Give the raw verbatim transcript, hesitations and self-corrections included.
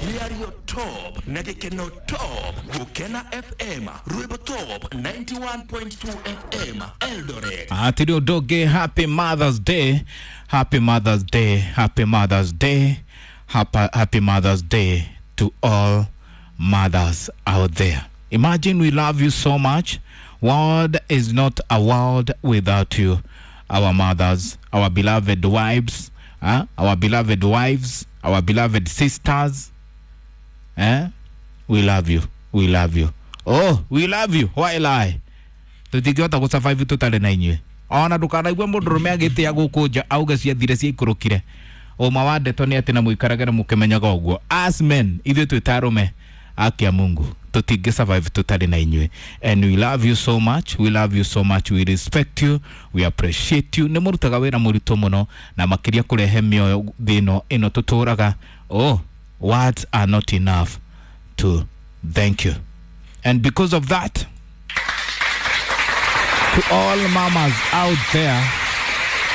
we are your top nagekeno top Bukena F M Ruibo top ninety-one point two F M Eldoret. Atirio doge, happy Mother's Day, happy Mother's Day, happy Mother's Day, happy, happy Mother's Day to all mothers out there. Imagine we love you so much. World is not a world without you. Our mothers, our beloved wives, uh, our beloved wives, our beloved sisters. Eh? We love you. We love you. Oh, we love you. Why lie? Tutigota go survive totally na inywe. Ona dukana igwe mundurume agite ya gukuja auga cia thire cia ikurukire. O mawande toni ati na muikaragera mukemenyaga uguo. As men, ithu twitarume akia Mungu. Tutige survive totally na inywe. And we love you so much. We love you so much. We respect you. We appreciate you. Nemurutaga wera murito muno na makiria kurehe mioyo thino ino tuturaga. Oh, words are not enough to thank you. And because of that, to all mamas out there,